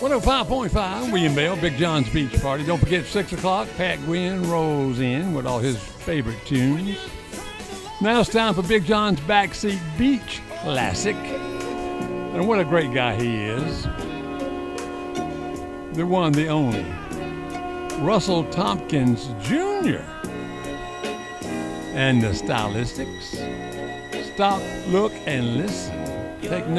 105.5, William Bell, Big John's Beach Party. Don't forget, 6 o'clock, Pat Gwynn rolls in with all his favorite tunes. Now it's time for Big John's Backseat Beach Classic. And what a great guy he is. The one, the only, Russell Tompkins Jr. And the Stylistics. Stop, look, and listen. Take note.